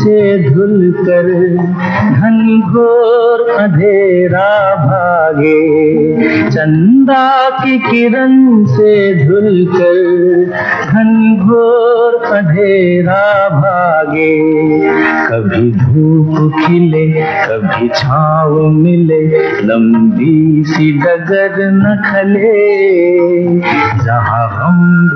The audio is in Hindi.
से धुलकर घनघोर अंधेरा भागे, चंदा की किरण से धुलकर घनघोर अंधेरा भागे। कभी धूप खिले कभी छाँव मिले, लंबी सी डगर न खले जहाँ हम